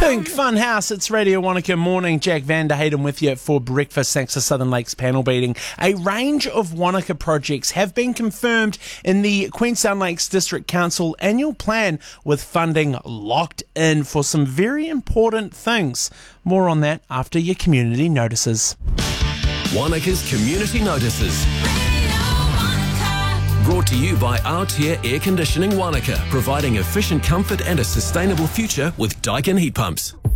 Pink Fun House, it's Radio Wanaka Morning. Jack van der Hayden with you for breakfast thanks to Southern Lakes panel beating. A range of Wanaka projects have been confirmed in the Queenstown Lakes District Council annual plan with funding locked in for some very important things. More on that after your community notices. Wanaka's Community Notices. Brought to you by Aotea Air Conditioning Wanaka, providing efficient comfort and a sustainable future with Daikin heat pumps.